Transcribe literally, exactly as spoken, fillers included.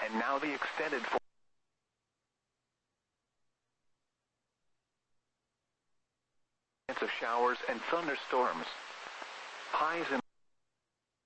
And now the extended forecast of showers and thunderstorms. Highs in